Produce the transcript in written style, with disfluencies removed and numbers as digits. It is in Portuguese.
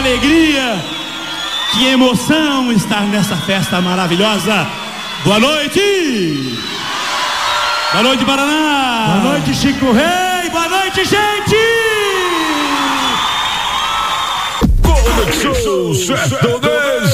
alegria, que emoção estar nessa festa maravilhosa. Boa noite! Boa noite, Paraná! Boa noite, Chico Rei! Boa noite, gente! Conexão Sertão.